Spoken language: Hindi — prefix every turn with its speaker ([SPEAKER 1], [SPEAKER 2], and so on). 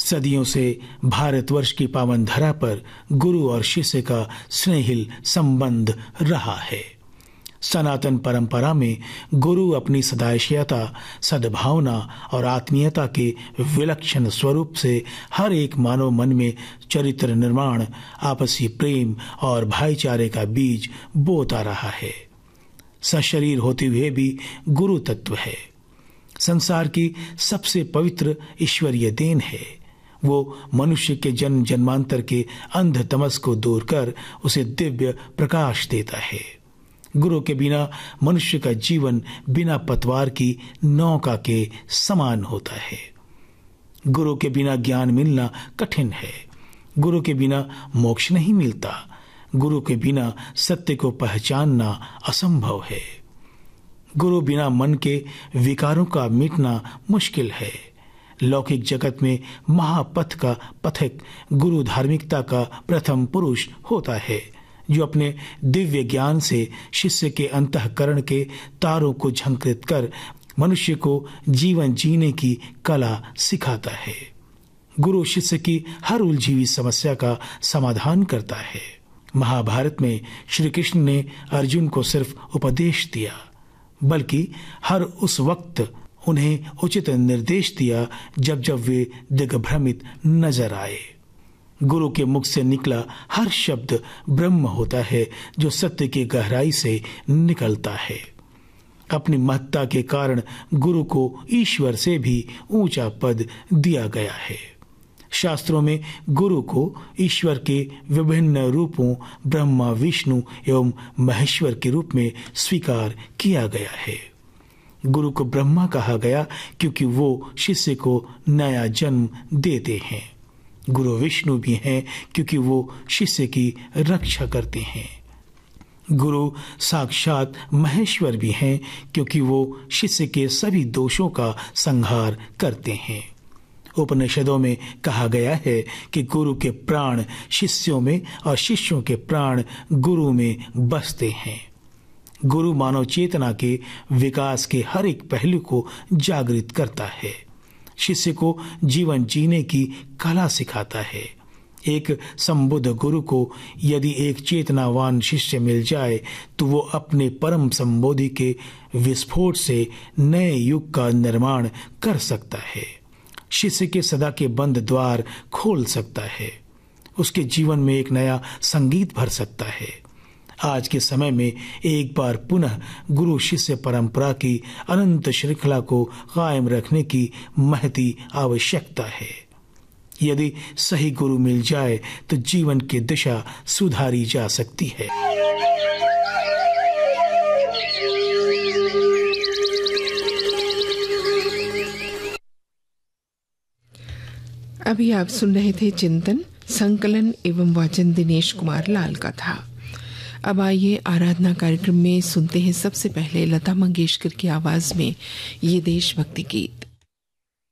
[SPEAKER 1] सदियों से भारतवर्ष की पावन धरा पर गुरु और शिष्य का स्नेहिल संबंध रहा है। सनातन परंपरा में गुरु अपनी सदाशयता, सद्भावना और आत्मीयता के विलक्षण स्वरूप से हर एक मानव मन में चरित्र निर्माण, आपसी प्रेम और भाईचारे का बीज बोता रहा है। सशरीर होते हुए भी गुरु तत्व है। संसार की सबसे पवित्र ईश्वरीय देन है। वो मनुष्य के जन्म जन्मांतर के अंध तमस को दूर कर उसे दिव्य प्रकाश देता है। गुरु के बिना मनुष्य का जीवन बिना पतवार की नौका के समान होता है। गुरु के बिना ज्ञान मिलना कठिन है। गुरु के बिना मोक्ष नहीं मिलता। गुरु के बिना सत्य को पहचानना असंभव है। गुरु बिना मन के विकारों का मिटना मुश्किल है। लौकिक जगत में महापथ का पथिक गुरु धार्मिकता का प्रथम पुरुष होता है, जो अपने दिव्य ज्ञान से शिष्य के अंतःकरण के तारों को झंकृत कर मनुष्य को जीवन जीने की कला सिखाता है। गुरु शिष्य की हर उलझी हुई समस्या का समाधान करता है। महाभारत में श्री कृष्ण ने अर्जुन को सिर्फ उपदेश दिया, बल्कि हर उस वक्त उन्हें उचित निर्देश दिया जब जब वे दिग्भ्रमित नजर आए। गुरु के मुख से निकला हर शब्द ब्रह्म होता है, जो सत्य की गहराई से निकलता है। अपनी महत्ता के कारण गुरु को ईश्वर से भी ऊंचा पद दिया गया है। शास्त्रों में गुरु को ईश्वर के विभिन्न रूपों ब्रह्मा, विष्णु एवं महेश्वर के रूप में स्वीकार किया गया है। गुरु को ब्रह्मा कहा गया क्योंकि वो शिष्य को नया जन्म देते हैं। गुरु विष्णु भी हैं क्योंकि वो शिष्य की रक्षा करते हैं। गुरु साक्षात महेश्वर भी हैं क्योंकि वो शिष्य के सभी दोषों का संहार करते हैं। उपनिषदों में कहा गया है कि गुरु के प्राण शिष्यों में और शिष्यों के प्राण गुरु में बसते हैं। गुरु मानव चेतना के विकास के हर एक पहलू को जागृत करता है। शिष्य को जीवन जीने की कला सिखाता है। एक संबुद्ध गुरु को यदि एक चेतनावान शिष्य मिल जाए तो वो अपने परम संबोधि के विस्फोट से नए युग का निर्माण कर सकता है। शिष्य के सदा के बंद द्वार खोल सकता है। उसके जीवन में एक नया संगीत भर सकता है। आज के समय में एक बार पुनः गुरु शिष्य परंपरा की अनंत श्रृंखला को कायम रखने की महती आवश्यकता है। यदि सही गुरु मिल जाए तो जीवन की दिशा सुधारी जा सकती है।
[SPEAKER 2] अभी आप सुन रहे थे चिंतन, संकलन एवं वाचन दिनेश कुमार लाल का था। अब आइए आराधना कार्यक्रम में सुनते हैं सबसे पहले लता मंगेशकर की आवाज में ये देशभक्ति गीत।